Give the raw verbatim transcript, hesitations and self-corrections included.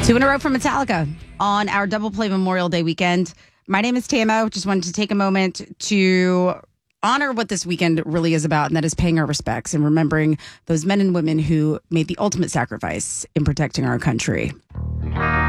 Two in a row from Metallica on our Double Play Memorial Day weekend. My name is Tamo. Just wanted to take a moment to honor what this weekend really is about, and that is paying our respects and remembering those men and women who made the ultimate sacrifice in protecting our country.